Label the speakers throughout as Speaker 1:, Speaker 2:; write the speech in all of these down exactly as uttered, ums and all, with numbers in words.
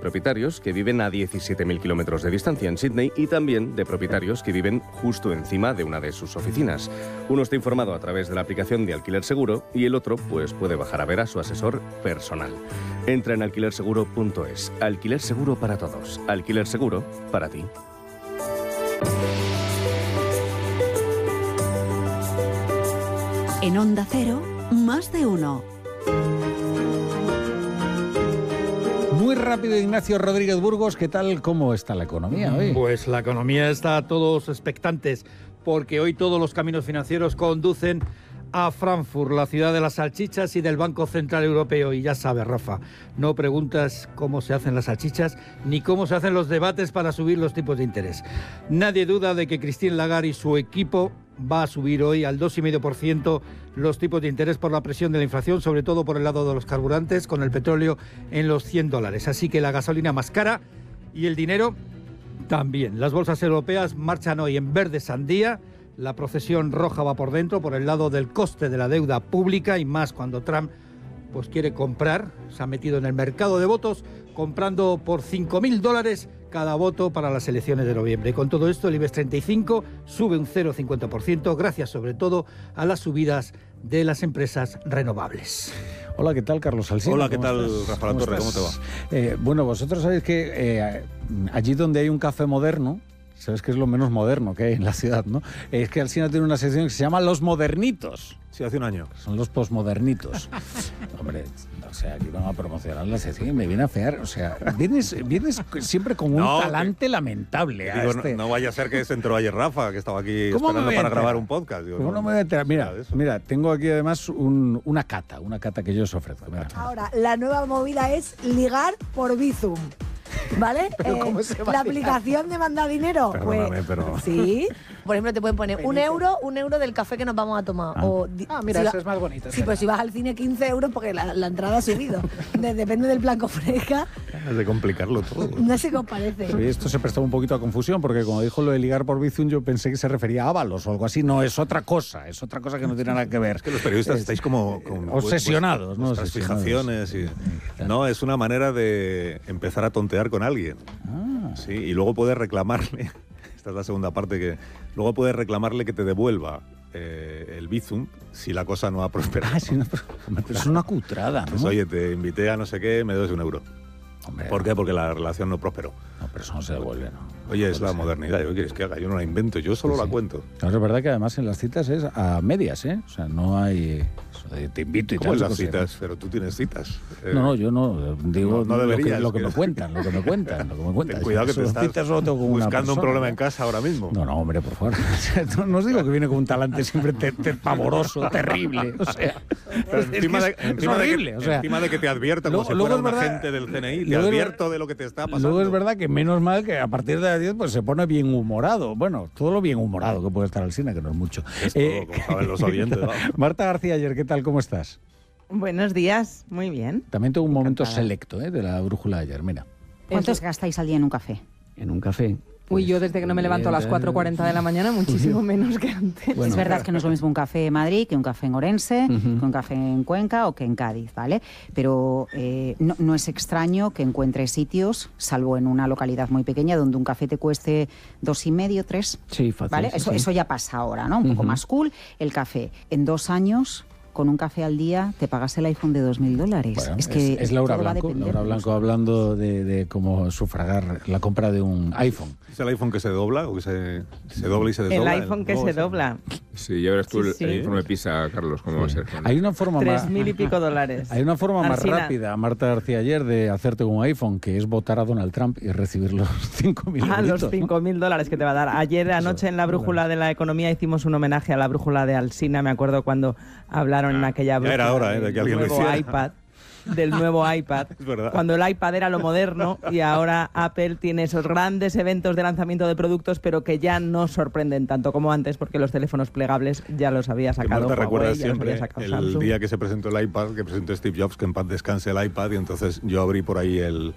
Speaker 1: propietarios que viven a diecisiete mil kilómetros de distancia en Sydney y también de propietarios que viven justo encima de una de sus oficinas. Uno está informado a través de la aplicación de Alquiler Seguro y el otro pues puede bajar a ver a su asesor personal. Entra en alquiler seguro punto es. Alquiler Seguro para todos. Alquiler Seguro para ti.
Speaker 2: En Onda Cero, más de uno.
Speaker 3: Muy rápido, Ignacio Rodríguez Burgos, ¿qué tal? ¿Cómo está la economía hoy?
Speaker 4: Pues la economía está a todos expectantes, porque hoy todos los caminos financieros conducen a Frankfurt, la ciudad de las salchichas y del Banco Central Europeo. Y ya sabes, Rafa, no preguntas cómo se hacen las salchichas ni cómo se hacen los debates para subir los tipos de interés. Nadie duda de que Christine Lagarde y su equipo va a subir hoy al dos coma cinco por ciento los tipos de interés por la presión de la inflación, sobre todo por el lado de los carburantes, con el petróleo en los cien dólares. Así que la gasolina más cara y el dinero también. Las bolsas europeas marchan hoy en verde sandía. La procesión roja va por dentro, por el lado del coste de la deuda pública, y más cuando Trump pues quiere comprar. Se ha metido en el mercado de votos, comprando por cinco mil dólares cada voto para las elecciones de noviembre. Y con todo esto, el IBEX treinta y cinco sube un cero coma cincuenta por ciento, gracias sobre todo a las subidas de las empresas renovables.
Speaker 3: Hola, ¿qué tal, Carlos Alsina?
Speaker 5: Hola, ¿qué tal,
Speaker 3: estás?
Speaker 5: Rafa La Torre? ¿Cómo te va?
Speaker 3: Eh, bueno, vosotros sabéis que eh, allí donde hay un café moderno, sabes que es lo menos moderno que hay en la ciudad, ¿no? Es que Alsina tiene una sección que se llama Los Modernitos.
Speaker 5: Sí, hace un año.
Speaker 3: Son los posmodernitos. Hombre, o sea, aquí van a promocionar la sección y me viene a fear. O sea, vienes, vienes siempre con un
Speaker 5: No,
Speaker 3: talante
Speaker 5: que,
Speaker 3: lamentable. A
Speaker 5: digo,
Speaker 3: este.
Speaker 5: no, no vaya a ser que se enteró ayer Rafa, que estaba aquí
Speaker 3: ¿Cómo
Speaker 5: esperando
Speaker 3: me
Speaker 5: para
Speaker 3: enterar?
Speaker 5: grabar un podcast. Digo,
Speaker 3: ¿Cómo
Speaker 5: no,
Speaker 3: no me voy a enterar? Mira,
Speaker 5: nada de eso.
Speaker 3: mira, tengo aquí además un, una cata, una cata que yo os ofrezco. Mira.
Speaker 6: Ahora, la nueva movida es ligar por Bizum. ¿Vale?
Speaker 3: ¿Pero
Speaker 6: Eh,
Speaker 3: cómo se va
Speaker 6: la
Speaker 3: a ligar?
Speaker 6: aplicación de mandar dinero.
Speaker 5: Perdóname,
Speaker 6: pues,
Speaker 5: pero-
Speaker 6: Sí. Por ejemplo, te pueden poner un euro, un euro del café que nos vamos a tomar.
Speaker 3: Ah.
Speaker 6: O di-
Speaker 7: Ah, mira,
Speaker 6: si
Speaker 7: eso
Speaker 6: va-
Speaker 7: es más bonito.
Speaker 6: Sí, pues si vas al cine quince euros porque la, la entrada ha subido. De- depende del plan que ofrezca.
Speaker 5: Ganas de complicarlo todo.
Speaker 6: No sé qué os parece.
Speaker 3: Sí, esto se prestaba un poquito a confusión porque como dijo lo de ligar por Bizum yo pensé que se refería a Ábalos o algo así. No, es otra cosa, es otra cosa que no tiene nada que ver.
Speaker 5: Es que los periodistas
Speaker 3: Es-
Speaker 5: estáis como... con
Speaker 3: obsesionados, ¿no?
Speaker 5: vuestras
Speaker 3: Obsesionados.
Speaker 5: fijaciones. Y, no, es una manera de empezar a tontear con alguien.
Speaker 3: Ah.
Speaker 5: Sí, y luego puedes reclamarle, esta es la segunda parte, que luego puedes reclamarle que te devuelva eh, el Bizum si la cosa no ha prosperado.
Speaker 3: Ah, sí, no, pero, pero es una cutrada, ¿no?
Speaker 5: Pues oye, te invité a no sé qué, me debes un euro.
Speaker 3: Hombre,
Speaker 5: ¿Por qué? Porque la relación no prosperó.
Speaker 3: no, pero eso no se devuelve, ¿no?
Speaker 5: Oye, es
Speaker 3: Puede
Speaker 5: la
Speaker 3: ser.
Speaker 5: modernidad. ¿Qué quieres que haga? Yo no la invento, yo solo
Speaker 3: Sí,
Speaker 5: la
Speaker 3: sí.
Speaker 5: cuento.
Speaker 3: No, es verdad que además en las citas es a medias, ¿eh? O sea, no hay... eso de te invito y
Speaker 5: ¿Cómo
Speaker 3: tal.
Speaker 5: en las
Speaker 3: esas cosas,
Speaker 5: citas? Pero tú tienes citas. Eh,
Speaker 3: No, no, yo no. Digo
Speaker 5: No, no
Speaker 3: lo, que,
Speaker 5: deberías,
Speaker 3: lo que me
Speaker 5: que-
Speaker 3: cuentan, lo que me cuentan, lo que me cuentan.
Speaker 5: Ten cuidado que te
Speaker 3: Eso,
Speaker 5: estás
Speaker 3: citas solo tengo con una
Speaker 5: buscando un
Speaker 3: persona,
Speaker 5: problema
Speaker 3: ¿no?
Speaker 5: en casa ahora mismo.
Speaker 3: No, no, hombre, por favor. No, no os digo que viene con un talante siempre te, te- pavoroso, terrible. O sea,
Speaker 5: Pero
Speaker 3: es que
Speaker 5: encima, de,
Speaker 3: es- es
Speaker 5: encima, de
Speaker 3: horrible.
Speaker 5: que,
Speaker 3: o sea,
Speaker 5: encima de que te advierta como
Speaker 3: luego-
Speaker 5: si
Speaker 3: luego
Speaker 5: fuera
Speaker 3: es
Speaker 5: un
Speaker 3: verdad-
Speaker 5: agente del C N I, te
Speaker 3: luego es
Speaker 5: advierto de lo que te está pasando.
Speaker 3: luego es verdad que menos mal que a partir de las diez pues se pone bien humorado. Bueno, todo lo bien humorado que puede estar al cine, que no es mucho.
Speaker 5: Es todo, como saben los oyentes, vamos.
Speaker 3: Marta García ayer, ¿qué tal? ¿Cómo estás?
Speaker 8: Buenos días, muy bien.
Speaker 3: También tengo un momento
Speaker 8: Encantada.
Speaker 3: selecto ¿eh? de la brújula de ayer, mira.
Speaker 2: ¿Cuántos gastáis al día en un café?
Speaker 7: En un café.
Speaker 8: Uy, yo desde que no me levanto a las cuatro cuarenta de la mañana, muchísimo menos que antes.
Speaker 3: Bueno.
Speaker 2: Es verdad que no es lo mismo un café en Madrid que un café en Orense,
Speaker 7: Ujú.
Speaker 2: que un café en Cuenca o que en Cádiz, ¿vale? Pero eh, no, no es extraño que encuentres sitios, salvo en una localidad muy pequeña, donde un café te cueste dos y medio, tres,
Speaker 7: Sí, fácil.
Speaker 2: ¿vale?
Speaker 7: sí,
Speaker 2: Eso,
Speaker 7: sí.
Speaker 2: eso ya pasa ahora, ¿no? Un poco
Speaker 7: Ujú.
Speaker 2: más cool. El café, en dos años, con un café al día, te pagas el iPhone de dos mil dólares.
Speaker 3: Bueno,
Speaker 2: es que
Speaker 3: es Laura
Speaker 2: todo va a
Speaker 3: Blanco,
Speaker 2: depender
Speaker 3: Laura
Speaker 2: de
Speaker 3: Blanco
Speaker 2: nosotros.
Speaker 3: hablando de, de cómo sufragar la compra de un iPhone.
Speaker 5: ¿Es el iPhone que se dobla o que se, se dobla y se
Speaker 8: El
Speaker 5: desdobla?
Speaker 8: iPhone que
Speaker 5: nuevo
Speaker 8: se
Speaker 5: ese?
Speaker 8: dobla,
Speaker 9: Sí, ya verás tú
Speaker 8: Sí,
Speaker 9: el,
Speaker 8: sí.
Speaker 9: el informe PISA, Carlos, cómo va a ser.
Speaker 3: Hay una forma
Speaker 8: tres
Speaker 3: más...
Speaker 8: mil y pico dólares.
Speaker 3: Hay una forma más
Speaker 8: Alsina.
Speaker 3: rápida, Marta García ayer, de hacerte un iPhone, que es votar a Donald Trump y recibir los cinco mil
Speaker 8: Ah,
Speaker 3: euritos,
Speaker 8: los
Speaker 3: ¿no?
Speaker 8: cinco mil dólares que te va a dar. Ayer anoche en la brújula de la economía hicimos un homenaje a la brújula de Alsina. Me acuerdo cuando hablaron en aquella
Speaker 5: ya
Speaker 8: brújula
Speaker 5: era hora, ¿eh? de que
Speaker 8: del
Speaker 5: alguien lo
Speaker 8: nuevo
Speaker 5: hiciera.
Speaker 8: iPad. Del nuevo iPad,
Speaker 5: Es verdad.
Speaker 8: cuando el iPad era lo moderno y ahora Apple tiene esos grandes eventos de lanzamiento de productos, pero que ya no sorprenden tanto como antes, porque los teléfonos plegables ya los había
Speaker 5: Que
Speaker 8: sacado
Speaker 5: Marta recuerda
Speaker 8: Huawei, ya los había
Speaker 5: siempre
Speaker 8: sacado
Speaker 5: el
Speaker 8: Samsung.
Speaker 5: día que se presentó el iPad, que presentó Steve Jobs, que en paz descanse el iPad, y entonces yo abrí por ahí el,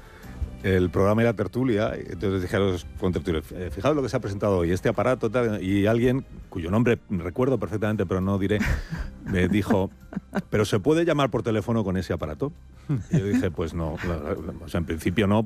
Speaker 5: el programa y la tertulia, y entonces dije a los contertulios, eh, fijaos lo que se ha presentado hoy, este aparato, tal, y alguien, cuyo nombre recuerdo perfectamente, pero no diré, me dijo, ¿pero se puede llamar por teléfono con ese aparato? Y yo dije, pues no, la- la- o sea, en principio no,